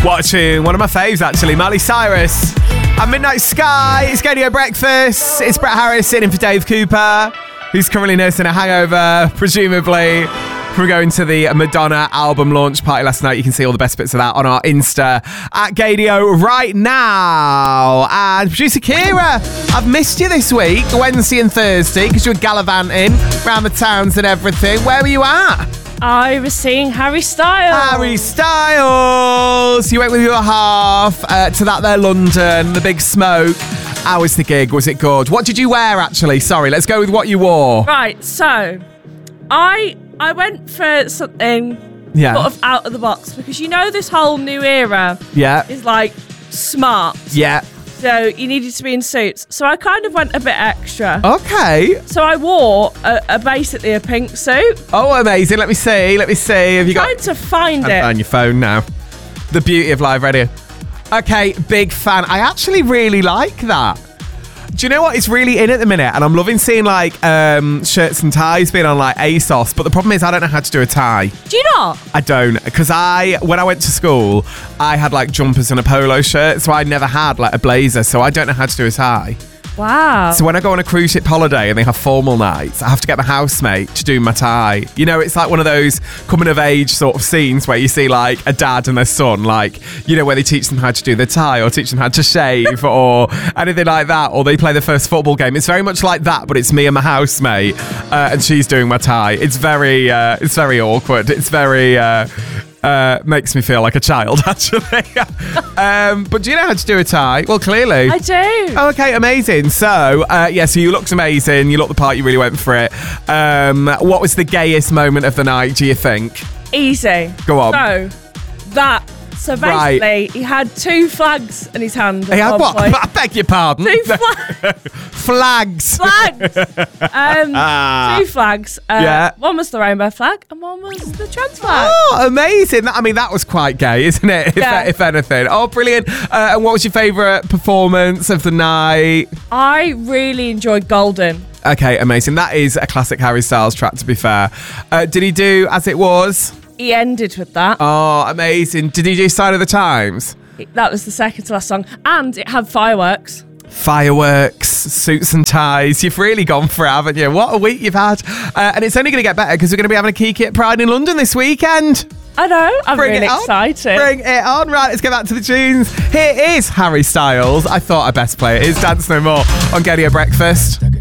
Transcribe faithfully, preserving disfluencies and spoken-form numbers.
What a tune. One of my faves, actually. Miley Cyrus. And Midnight Sky. It's Gadio Breakfast. It's Brett Harris sitting in for Dave Cooper, who's currently nursing a hangover, presumably from going to the Madonna album launch party last night. You can see all the best bits of that on our Insta at Gadio right now. And producer Kira, I've missed you this week, Wednesday and Thursday, because you were gallivanting around the towns and everything. Where were you at? I was seeing Harry Styles. Harry Styles! You went with your half uh, to that there London, the Big Smoke. How was the gig? Was it good? What did you wear, actually? Sorry, let's go with what you wore. Right, so I I went for something Yeah. sort of out of the box, because you know this whole new era Yeah. is like smart. Yeah. So you needed to be in suits. So I kind of went a bit extra. Okay. So I wore a, a basically a pink suit. Oh, amazing. Let me see. Let me see. Have you got... Trying to find Can't it. find your phone now. The beauty of live radio. Okay, big fan. I actually really like that. Do you know what? It's really in at the minute, and I'm loving seeing like um, shirts and ties being on like ASOS. But the problem is, I don't know how to do a tie. Do you not? I don't, because I, when I went to school, I had like jumpers and a polo shirt, so I never had like a blazer, so I don't know how to do a tie. Wow. So when I go on a cruise ship holiday and they have formal nights, I have to get my housemate to do my tie. You know, it's like one of those coming of age sort of scenes where you see like a dad and their son, like, you know, where they teach them how to do the tie or teach them how to shave or anything like that, or they play their first football game. It's very much like that, but it's me and my housemate, uh, and she's doing my tie. It's very, uh, it's very awkward. It's very... Uh, Uh, makes me feel like a child, actually. um, but do you know how to do a tie? Well, clearly. I do. Oh, okay, amazing. So, uh, yeah, so you looked amazing. You looked the part. You really went for it. Um, what was the gayest moment of the night, do you think? Easy. Go on. So, that. So basically, Right. he had two flags in his hand. He had at one what? point. I beg your pardon. Two flags. Flags. flags. Um, Ah. two flags. Uh, Yeah. One was the rainbow flag, and one was the trans flag. Oh, amazing. I mean, that was quite gay, isn't it? If, Yeah. if anything. Oh, brilliant. Uh, and what was your favourite performance of the night? I really enjoyed Golden. Okay, amazing. That is a classic Harry Styles track, to be fair. Uh, did he do As It Was? He ended with that. Oh, amazing. Did he do Sign of the Times? That was the second to last song, and it had fireworks. Fireworks, suits and ties. You've really gone for it, haven't you? What a week you've had. Uh, and it's only going to get better because we're going to be having a Kiki at Pride in London this weekend. I know. I'm Bring really it on. excited. Bring it on. Right, let's get back to the tunes. Here is Harry Styles. I thought I'd best play it. It's Dance No More on Gadio Breakfast.